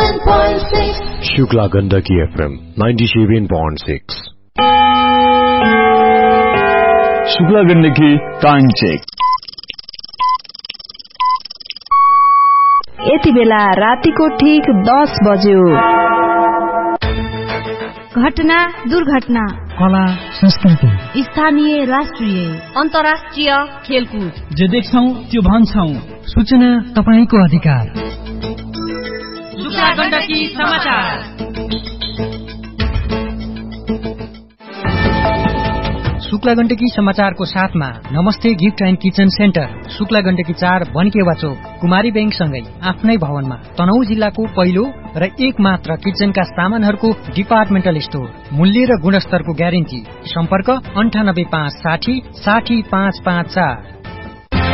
97.6 Shukla Gandaki FM 97.6 Shukla Gandaki time check. यति बेला रातिको ठीक 10 बज्यो। घटना दुर्घटना, कला संस्कृति, स्थानीय राष्ट्रिय अन्तर्राष्ट्रिय खेलकुद, जे देख्छौं त्यो भन्छौं। सूचना तपाईको अधिकार। शुक्ला गण्डकी समाचार। शुक्ला गण्डकी समाचारको साथमा नमस्ते gift and kitchen centre, Shukla Gandaki 4 बनकेवा चोक, कुमारी बैंकसँगै आफ्नै भवनमा तनहुँ जिल्लाको पहिलो र एक मात्र किचनका सामानहरूको डिपार्टमेन्टल स्टोर। मूल्य र गुणस्तरको ग्यारेन्टी। सम्पर्क 9856060554।